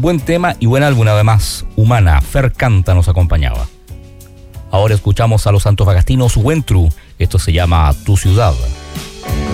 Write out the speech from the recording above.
Buen tema y buen álbum además. Humana, Fer Canta nos acompañaba. Ahora escuchamos a los antofagastinos Wentru. Esto se llama Tu Ciudad.